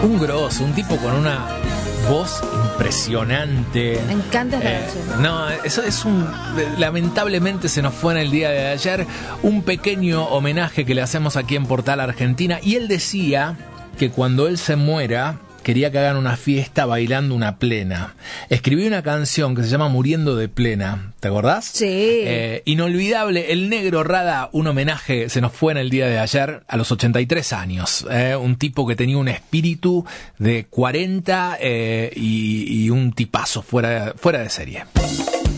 Un grosso, un tipo con una voz impresionante. Me encanta esta canción. No, eso es lamentablemente se nos fue en el día de ayer. Un pequeño homenaje que le hacemos aquí en Portal Argentina. Y él decía que cuando él se muera, quería que hagan una fiesta bailando una plena. Escribió una canción que se llama Muriendo de Plena. ¿Te acordás? Sí. Inolvidable, el Negro Rada, un homenaje, se nos fue en el día de ayer a los 83 años. Un tipo que tenía un espíritu de 40 y un tipazo fuera de serie.